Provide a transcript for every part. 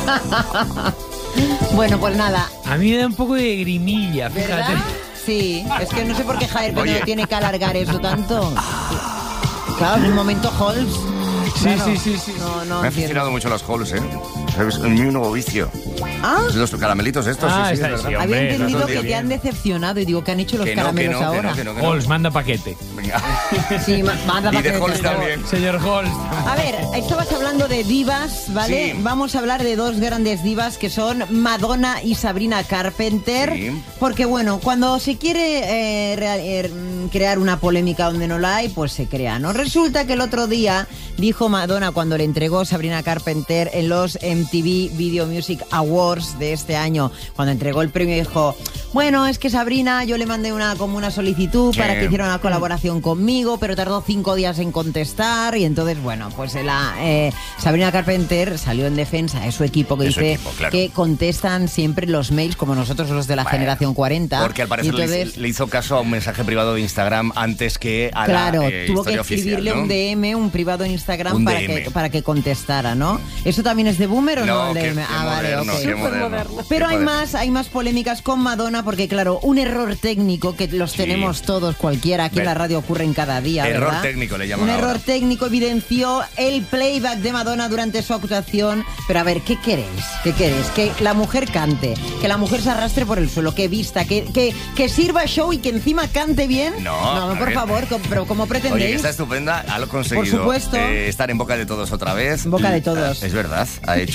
Bueno, pues nada. A mí me da un poco de grimilla, fíjate. ¿Verdad? Sí, es que no sé por qué Javier Penedo tiene que alargar eso tanto. Claro, en un momento Halls. Sí. No, Me han fascinado mucho los halls, ¿eh? Es mi nuevo vicio. ¿Ah? Los caramelitos estos, sí, es verdad. sí, Había hombre, entendido no que te han decepcionado y digo, ¿qué han hecho los caramelos ahora? Que no. Halls, manda paquete. Venga. Sí, manda Y de paquete, Halls por favor. también. Señor Halls. A ver, estabas hablando de divas, ¿vale? Sí. Vamos a hablar de dos grandes divas que son Madonna y Sabrina Carpenter. Sí. Porque, bueno, cuando se quiere crear una polémica donde no la hay, pues se crea, ¿no? Resulta que el otro día dijo Madonna cuando le entregó Sabrina Carpenter en los MTV Video Music Awards de este año, cuando entregó el premio, dijo, bueno, es que Sabrina, yo le mandé como una solicitud para que hiciera una colaboración conmigo, pero tardó 5 días en contestar y entonces, bueno, pues Sabrina Carpenter salió en defensa de su equipo que De su dice equipo, claro. que contestan siempre los mails como nosotros los de la generación 40. Porque al parecer Y entonces, le hizo caso a un mensaje privado de Instagram antes que a claro, la tuvo que historia escribirle oficial, ¿no? un DM, un privado en Instagram Un para DM. que contestara, ¿no? ¿Eso también es de boomer o no? No, El qué DM? moderno, ok. qué moderno. Pero Qué moderno. hay más polémicas con Madonna porque, claro, un error técnico que los tenemos todos, cualquiera, aquí en la radio ocurren cada día, Error ¿verdad? técnico le llaman Un ahora. error técnico evidenció el playback de Madonna durante su actuación. Pero a ver, ¿qué queréis? ¿Qué queréis? Que la mujer cante, que la mujer se arrastre por el suelo, que vista, que sirva show y que encima cante bien. No, a por ver. favor, pero ¿cómo pretendéis? Oye, que está estupenda, ha conseguido Por supuesto. Estar en boca de todos otra vez. En boca de todos. Es verdad,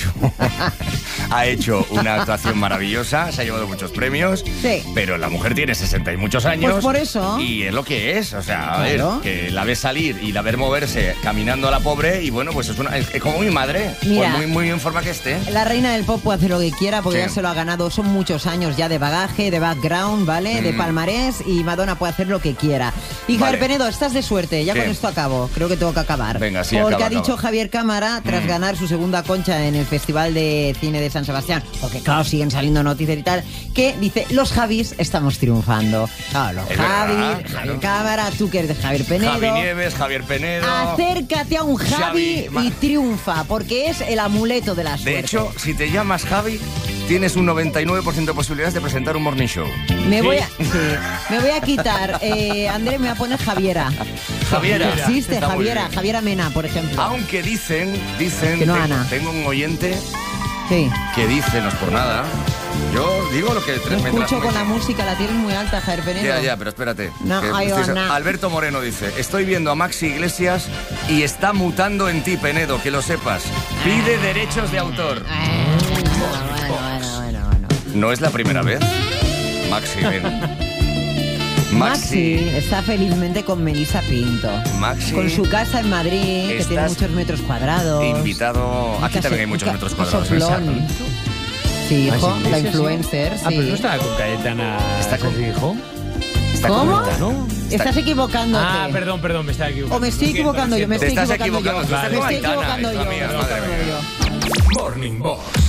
ha hecho una actuación maravillosa, se ha llevado muchos premios, Sí. pero la mujer tiene 60 y muchos años. Pues por eso. Y es lo que es, o sea, a Claro. ver, que la ves salir y la ves moverse caminando a la pobre y bueno, pues es como mi madre, Mira. por muy en forma que esté. La reina del pop puede hacer lo que quiera porque Sí. ya se lo ha ganado. Son muchos años ya de bagaje, de background, ¿vale? De palmarés y Madonna puede hacer lo que quiera. Y Vale. Javier Penedo, estás de suerte. Ya ¿Qué? con esto acabo. Creo que tengo que acabar. Venga, sí, porque acaba, ha dicho acaba. Javier Cámara, tras ganar su segunda concha en el Festival de Cine de San Sebastián, porque claro, siguen saliendo noticias y tal, que dice, los Javis estamos triunfando. Claro, los Es verdad, Javi, claro. Javier Cámara, tú que eres de Javier Penedo. Javi Nieves, Javier Penedo. Acércate a un Javi Xavi, y triunfa, porque es el amuleto de la suerte. De hecho, si te llamas Javi, tienes un 99% de posibilidades de presentar un morning show. Me voy a quitar, André, me va a poner Javiera. Javiera. Existe, Está muy Javiera, bien. Javiera Mena, por ejemplo. Aunque dicen, Que no, Ana. tengo un oyente Sí. que dice, no es por nada, yo digo lo que Me me escucho con la transmite. música, la tienes muy alta, Javier Penedo. Ya, pero espérate. No, ahí va, no. Alberto Moreno dice, estoy viendo a Maxi Iglesias y está mutando en ti, Penedo, que lo sepas. Pide derechos de autor. Bueno. No es la primera vez. Maxi, ven. Maxi está felizmente con Melissa Pinto. Maxi, Con su casa en Madrid, que tiene estás muchos metros cuadrados. invitado. Aquí también hay muchos metros cuadrados. Casoplón. Sí, hijo, Maxi la Iglesias, influencer, Ah, pero sí. no estaba con Cayetana. Está con- ¿se dijo? Está ¿Cómo? conectado, ¿no? Estás equivocándote. Ah, perdón, me estaba equivocando. O me estoy Lo siento, equivocando lo yo, me siento. estoy Te estás equivocando yo. equivocando, tú estás Me con estoy Aitana, equivocando hija yo. mía, me madre estoy mía. equivocando yo. Morning Box.